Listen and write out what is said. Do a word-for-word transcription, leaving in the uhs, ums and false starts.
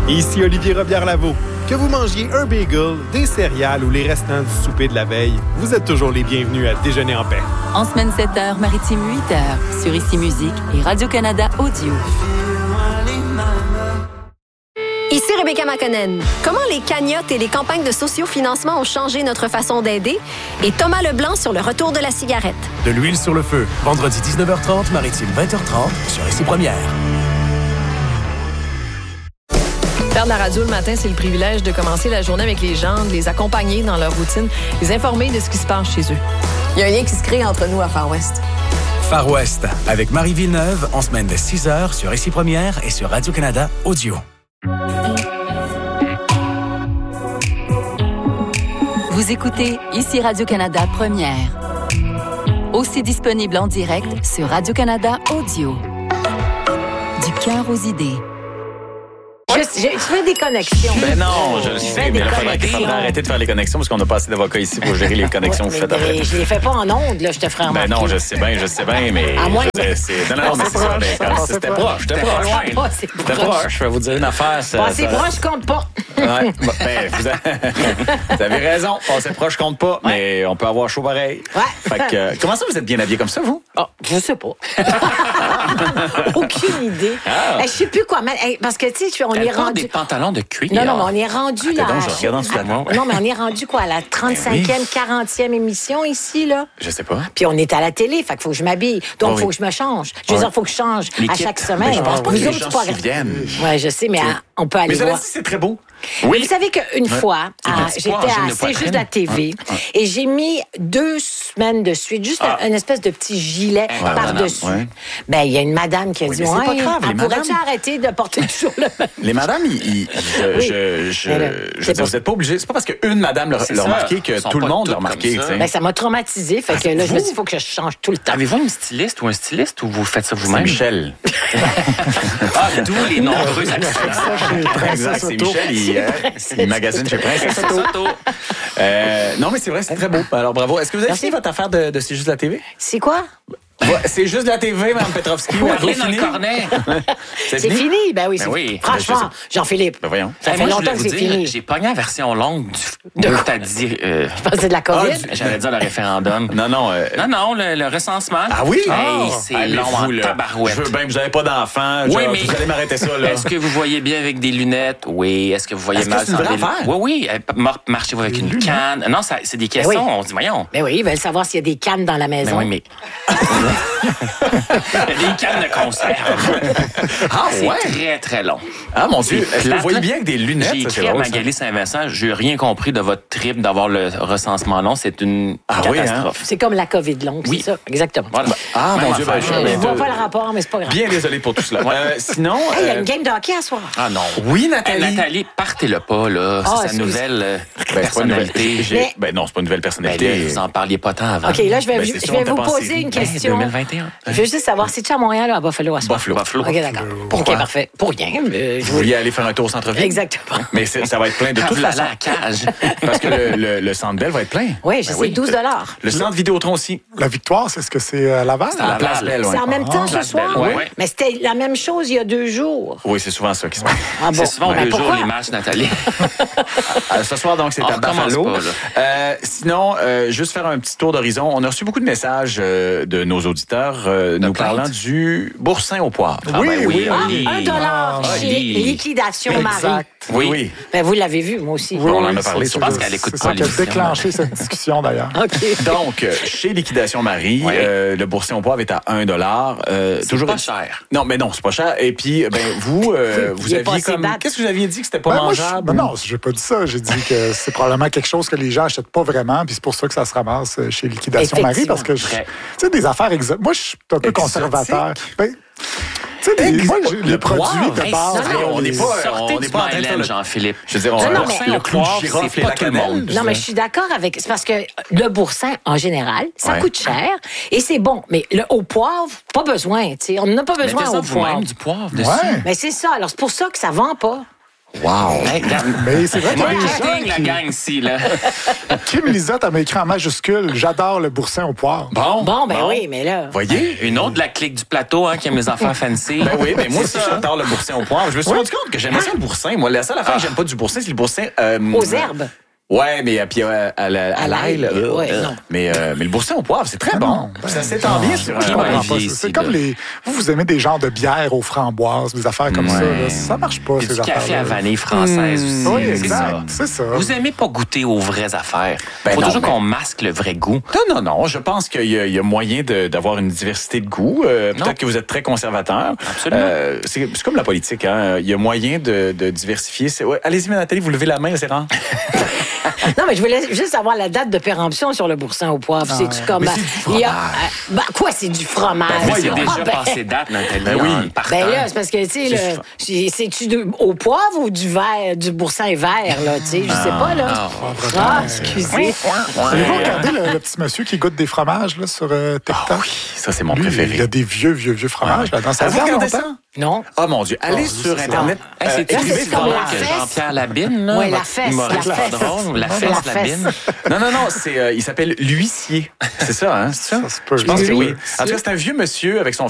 Ici Olivier Robillard-Lavaux. Que vous mangiez un bagel, des céréales ou les restants du souper de la veille, vous êtes toujours les bienvenus à Déjeuner en paix. En semaine sept heures, maritime huit heures, sur Ici Musique et Radio-Canada Audio. Ici Rebecca Makonnen. Comment les cagnottes et les campagnes de sociofinancement ont changé notre façon d'aider? Et Thomas Leblanc sur le retour de la cigarette. De l'huile sur le feu. Vendredi dix-neuf heures trente, maritime vingt heures trente, sur Ici Première. Faire de la radio le matin, c'est le privilège de commencer la journée avec les gens, de les accompagner dans leur routine, les informer de ce qui se passe chez eux. Il y a un lien qui se crée entre nous à Far West. Far West, avec Marie Villeneuve, en semaine de six heures sur Ici Première et sur Radio-Canada Audio. Vous écoutez Ici Radio-Canada Première. Aussi disponible en direct sur Radio-Canada Audio. Du cœur aux idées. Je, je, je fais des connexions. Ben non, je le sais, mais là, il faudrait arrêter de faire les connexions parce qu'on n'a pas assez d'avocats ici pour gérer les connexions que vous faites après. Je les fais pas en ondes, là, je te ferai remarquer. Ben non, je sais bien, je sais bien, mais... À moins je c'est... Non, non, non, mais c'est ça, mais quand c'était proche, j'étais proche. C'était proche, je vais vous dire une affaire. Ça, passer ça... proche compte pas. Ouais, ben, vous, a... vous avez raison, passer proche compte pas, ouais. Mais on peut avoir chaud pareil. Ouais. Fait que, euh, comment ça, vous êtes bien habillé comme ça, vous? Oh, je sais pas. Aucune idée. Ah. Hey, je sais plus quoi mettre. Hey, parce que, tu sais, on Elle est rendu... des pantalons de cuir. Non, non, mais on est rendu ah, là. Donc, je regarde en dessous de moi. Non, mais on est rendu quoi, à la trente-cinquième, quarantième émission ici, là? Je sais pas. Puis on est à la télé, fait qu'il faut que je m'habille. Donc, il oh, faut oui. que je me change. Je veux ouais. dire, il faut que je change à chaque semaine. Mais je pense pas que Vous les autres, gens pas s'y viennent. Oui, je sais, mais à, on peut aller mais voir. Mais c'est très beau. Oui. Vous savez qu'une ouais. fois, à, j'étais à C'est juste la T V ouais. et j'ai mis deux semaines de suite, juste ah. un, une espèce de petit gilet ouais, par-dessus. Ouais. Ben, il y a une madame qui a oui, dit, ouais, ouais, c'est pas grave, elle pourrait-tu arrêter de porter toujours le même? Les madames, ils, ils, je, oui. je, je, là, je veux dire, vous n'êtes pas obligés. C'est pas parce qu'une madame l'a remarqué que tout le monde l'a remarqué. Ça. Ben, ça m'a traumatisé. Fait que là, je me suis dit, il faut que je change tout le temps. Avez-vous une styliste ou un styliste ou vous faites ça vous-même? C'est Michel. Ah, d'où les nombreux accents. Exact, c'est Michel. Il magasine chez Princesse Auto. Euh, non, mais c'est vrai, c'est très beau. Alors, bravo. Est-ce que vous avez fini votre affaire de, de C'est juste la T V? C'est quoi? Ouais, c'est juste la T V, Mme Petrovski. Vous parlez dans le cornet. C'est, c'est fini? fini? Ben oui, c'est ben oui. Franchement, Jean-Philippe. Ben voyons. Ça ben fait moi, longtemps que c'est dire, fini. J'ai pogné la version longue du... De t'as dit... Euh... Je pensais de la COVID. Ah, du... J'allais dire le référendum. Non, non. Euh... Non, non, le, le recensement. Ah oui? Hey, oh, c'est long en là. tabarouette. Je veux bien que vous n'avez pas d'enfants. Oui, genre, mais... Vous allez m'arrêter ça, là. Est-ce que vous voyez bien avec des lunettes? Oui. Est-ce que vous voyez Est-ce mal que c'est une vraie affaire? Oui, oui. Marchez-vous avec une canne? Non, ça, c'est des questions. Ben oui. On dit, voyons. Ben oui, ils veulent savoir s'il y a des cannes dans la maison. Ben oui, mais... Des cannes de conserve. Ah c'est ouais? très, très long. Ah mon Dieu, est-ce que vous voyez bien avec des lunettes? J'ai écrit à Magali Saint-Vincent, je n'ai rien compris de votre trip d'avoir le recensement long. C'est une ah, catastrophe. Oui, hein? C'est comme la COVID longue, oui. c'est ça, exactement. Voilà. Ah Même mon Dieu, ben, je ne vois pas le rapport, mais c'est pas grave. Bien désolé pour tout cela. euh, sinon... Il hey, euh... y a une game de hockey à soir. Ah non. Oui, Nathalie. Hey, Nathalie, partez-le pas, là. C'est oh, sa nouvelle euh, ben, personnalité. Pas mais... Ben non, c'est pas une nouvelle personnalité. Ben, là, vous en parliez pas tant avant. OK, là, je vais, ben, je, je vais vous poser une question. deux mille vingt et un. Je veux juste savoir, c'est-tu à Montréal ou à Buffalo à soir? Buffalo. Buffalo. OK, d'accord. Pourquoi? OK, parfait. Pour rien. Mais vous vouliez aller faire un tour au centre-ville? Exactement. Mais ça va être plein de toute façon. À la cage. Parce que le, le, le Centre Bell va être plein. Oui, je ben sais, oui. douze dollars. Le Centre Vidéotron aussi. La Victoire, c'est ce que c'est à Laval? C'est à la Place Belle, C'est en même temps ce soir? Oui. Mais c'était la même chose il y a deux jours. Oui, c'est souvent ça qui se passe. Ah bon? C'est souvent deux jours les matchs, Nathalie. Ce soir, donc, c'est à Buffalo. Euh, sinon, euh, juste faire un petit tour d'horizon. On a reçu beaucoup de messages euh, de nos auditeurs euh, nous plainte. Parlant du boursin au poivre. Oui, ah ben oui. oui. Ah, un dollar ah, chez oui. Liquidation exact. Marie. Oui. oui. Ben, vous l'avez vu, moi aussi. Oui, on oui, en a parlé. Je pense qu'elle écoute c'est pas ça qui a déclenché cette discussion, d'ailleurs. Okay. Donc, chez Liquidation Marie, oui. euh, le boursin au poivre est à un dollar. Euh, c'est toujours pas cher. Non, mais non, c'est pas cher. Et puis, ben, vous, euh, vous aviez comme... Qu'est-ce que vous aviez dit que c'était pas ben, mangeable? Moi, je... Non, j'ai pas dit ça. J'ai dit que c'est probablement quelque chose que les gens achètent pas vraiment, puis c'est pour ça que ça se ramasse chez Liquidation Marie, parce que, tu sais, des affaires exotiques. Moi, je suis un peu exotique. Conservateur. Ben, tu sais, moi, le produit de base... Non, non, on n'est pas, on n'est pas en train de faire le... Jean-Philippe. Je veux dire, on non, mais le clou de girofle et la cannelle. Non, mais je suis d'accord avec... C'est parce que le boursin, en général, ça ouais. coûte cher et c'est bon. Mais le, au poivre, pas besoin, tu sais. On n'a pas besoin au poivre. Même du poivre dessus. Ouais. Mais c'est ça. Alors, c'est pour ça que ça vend pas. Wow! Hey, mais c'est vrai qu'il y a des marketing, gens qui... la gang ici, là. Kim Lizotte, elle m'a écrit en majuscule « J'adore le boursin au poivre ». Bon, Bon, ben bon. oui, mais là... Voyez? Une autre de la clique du plateau hein, qui aime les affaires fancy. Ben oui, ben moi aussi, C'est ça. j'adore le boursin au poivre. Je me suis rendu compte que j'aimais ça le boursin. Moi, la seule affaire que j'aime pas du boursin, c'est le boursin... Euh, Aux herbes. Ouais, mais puis euh, à, la- à À l'ail, l'ail, là, ouais, euh, non. mais, euh, mais le boursin au poivre, c'est très Ah bon. non, ben, ça s'étend bien sur Je un comprends Olivier pas. ici, C'est comme là. les... Vous, vous aimez des genres de bières aux framboises, des affaires comme Ouais. ça. Là. Ça marche pas, Puis ces du café affaires-là. à vanille française aussi. Oui, c'est exact. ça. C'est ça. Vous aimez pas goûter aux vraies affaires. Ben Faut non, toujours mais- qu'on masque le vrai goût. Non, non, non. Je pense qu'il y a, il y a moyen de- d'avoir une diversité de goûts. Euh, Non. Peut-être que vous êtes très conservateur. Absolument. Euh, c'est c'est comme la politique. Hein. Il y a moyen de, de diversifier. C'est- Ouais, allez-y, Nathalie, vous levez la main, c'est rare. Non, mais je voulais juste savoir la date de péremption sur le boursin au poivre. C'est-tu comme... Mais c'est du il y a- fromage. euh, ben, quoi, c'est du fromage? Ben, c'est Ah, déjà ben, passé date, Nathalie. Ben oui. en partant. Ben là, c'est parce que, tu sais, C'est là, c'est- c'est-tu de- au poivre ou du verre, du boursin vert, là, tu sais, je sais pas, là. Ah, excusez. Avez-vous regardé le, le petit monsieur qui goûte des fromages là, sur euh, TikTok? Ah oui, ça, c'est mon Lui, préféré. il y a des vieux, vieux, vieux fromages là, dans sa Avez-vous vie regardé longtemps. ça? Non. Oh mon Dieu, allez Oh, sur c'est Internet. Hey, euh, c'est écrivez c'est comme fromage. la fesse. Jean-Pierre Labine, là. Ouais, la votre fesse, humoriste la pas fesse. drôle. La Non, fesse, la Labine. Non, non, non, c'est, euh, il s'appelle l'huissier. C'est ça, hein? C'est ça? Ça se peut. Je pense que oui. L'huissier. En tout cas, c'est un vieux monsieur avec son